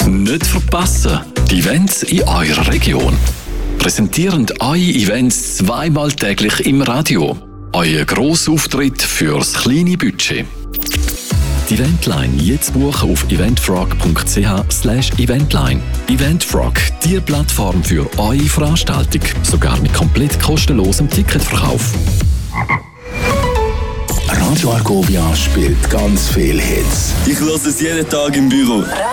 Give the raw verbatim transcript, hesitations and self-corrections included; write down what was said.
Nicht verpassen, die Events in eurer Region. Präsentieren eure Events zweimal täglich im Radio. Euer Grossauftritt fürs kleine Budget. Die Eventline jetzt buchen auf eventfrog punkt c h slash eventline. Eventfrog, die Plattform für eure Veranstaltung. Sogar mit komplett kostenlosem Ticketverkauf. Radio Argovia spielt ganz viele Hits. Ich höre es jeden Tag im Büro.